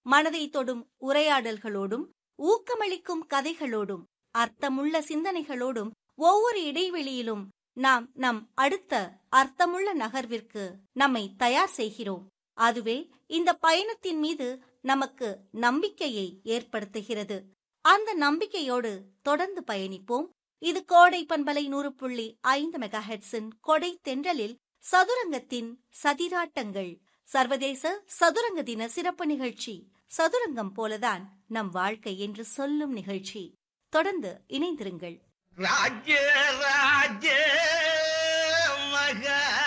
மனதை தொடும் உரையாடல்களோடும் ஊக்கமளிக்கும் கதைகளோடும் அர்த்தமுள்ள சிந்தனைகளோடும் ஒவ்வொரு இடைவெளியிலும் நாம் நம் அடுத்த அர்த்தமுள்ள நகர்விற்கு நம்மை தயார் செய்கிறோம். அதுவே இந்த பயணத்தின் மீது நமக்கு நம்பிக்கையை ஏற்படுத்துகிறது. அந்த நம்பிக்கையோடு தொடர்ந்து பயணிப்போம். இது கோடை பண்பலை 100.5 மெகாஹெர்ட்ஸின் கொடை தென்றலில் சதுரங்கத்தின் சதிராட்டங்கள் சர்வதேச சதுரங்க தின சிறப்பு நிகழ்ச்சி. சதுரங்கம் போலதான் நம் வாழ்க்கை என்று சொல்லும் நிகழ்ச்சி. தொடர்ந்து இணைந்திருங்கள். ராஜ்ய ராஜ்ய மகா